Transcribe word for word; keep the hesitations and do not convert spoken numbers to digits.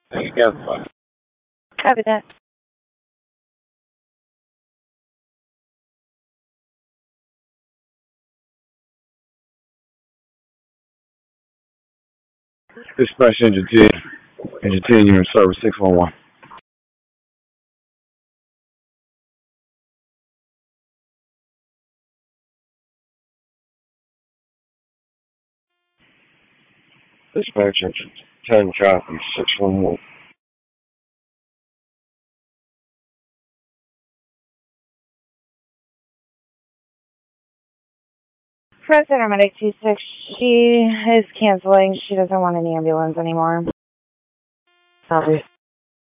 Yes, Copy that. Dispatch Engine ten. Engine ten, you're in service six one one. Dispatch Engine ten, copy six one one. Press Intermedic two six. She is canceling. She doesn't want an ambulance anymore. Copy.